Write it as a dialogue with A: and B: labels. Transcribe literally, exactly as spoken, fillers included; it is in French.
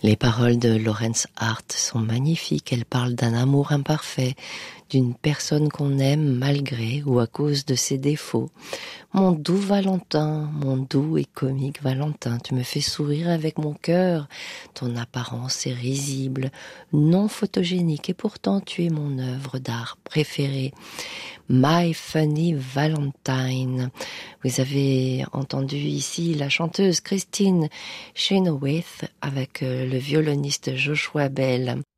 A: Les paroles de Laurence Hart sont magnifiques. Elles parlent d'un amour imparfait, d'une personne qu'on aime malgré ou à cause de ses défauts. Mon doux Valentin, mon doux et comique Valentin, tu me fais sourire avec mon cœur. Ton apparence est risible, non photogénique, et pourtant tu es mon œuvre d'art préférée. My Funny Valentine. Vous avez entendu ici la chanteuse Christine Chenoweth avec le violoniste Joshua Bell.